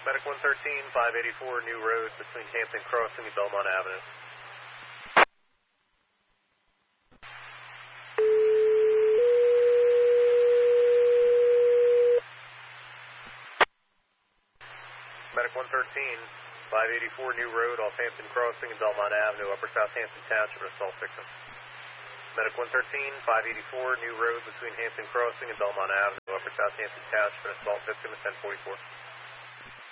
Medic 113, 584 New Road between Hampton Crossing and Belmont Avenue. Medic 113, 584 New Road off Hampton Crossing and Belmont Avenue, Upper Southampton Township, an assault victim. Medic 113, 584 New Road between Hampton Crossing and Belmont Avenue, Upper Southampton Township, an assault victim at 1044.